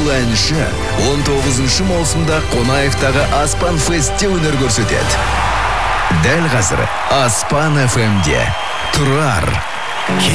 бұл әнші 19 маусымда Қонаевтағы Аспан Фестте өнер көрсетеді. Дәл қазір Аспан FM-де Тұрар.